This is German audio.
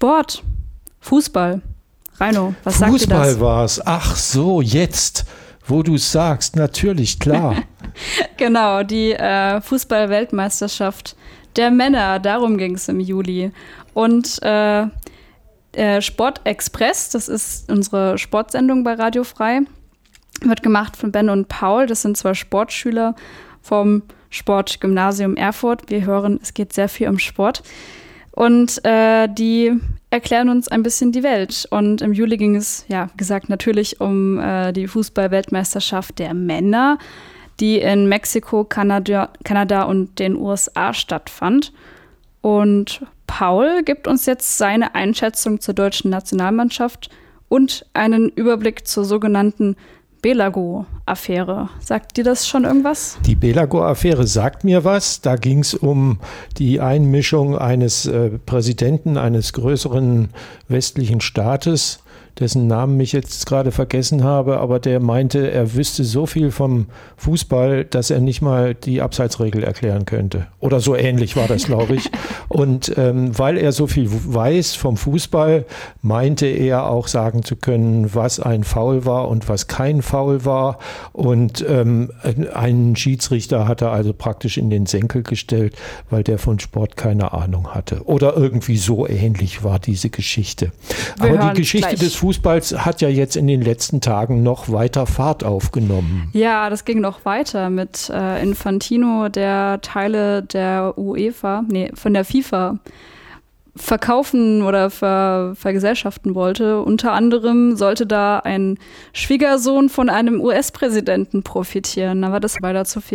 Sport. Fußball. Raino, was sagt dir das? Fußball war es. Ach so, jetzt, wo du es sagst, natürlich, klar. Genau, die Fußball-Weltmeisterschaft der Männer, darum ging es im Juli. Und Sport Express, das ist unsere Sportsendung bei Radio Frei, wird gemacht von Ben und Paul. Das sind 2 Sportschüler vom Sportgymnasium Erfurt. Wir hören, es geht sehr viel um Sport. Und die erklären uns ein bisschen die Welt. Und im Juli ging es, ja, wie gesagt, natürlich um die Fußball-Weltmeisterschaft der Männer, die in Mexiko, Kanada und den USA stattfand. Und Paul gibt uns jetzt seine Einschätzung zur deutschen Nationalmannschaft und einen Überblick zur sogenannten Belago-Affäre. Sagt dir das schon irgendwas? Die Belago-Affäre sagt mir was. Da ging es um die Einmischung eines Präsidenten eines größeren westlichen Staates, dessen Namen ich jetzt gerade vergessen habe, aber der meinte, er wüsste so viel vom Fußball, dass er nicht mal die Abseitsregel erklären könnte. Oder so ähnlich war das, glaube ich. Und weil er so viel weiß vom Fußball, meinte er auch sagen zu können, was ein Foul war und was kein Foul war. Und einen Schiedsrichter hat er also praktisch in den Senkel gestellt, weil der von Sport keine Ahnung hatte. Oder irgendwie so ähnlich war diese Geschichte. Aber die Geschichte des Fußballs hat ja jetzt in den letzten Tagen noch weiter Fahrt aufgenommen. Ja, das ging noch weiter mit Infantino, der Teile der von der FIFA verkaufen oder vergesellschaften wollte. Unter anderem sollte da ein Schwiegersohn von einem US-Präsidenten profitieren. Aber das war leider zu viel.